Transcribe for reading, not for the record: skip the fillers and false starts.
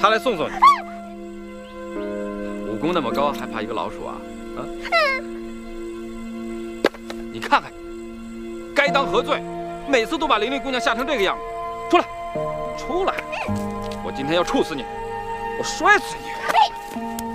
他来送送你。武功那么高，还怕一个老鼠啊？啊！你看看你，该当何罪？每次都把玲玲姑娘吓成这个样子。出来，出来！我今天要处死你，我摔死你！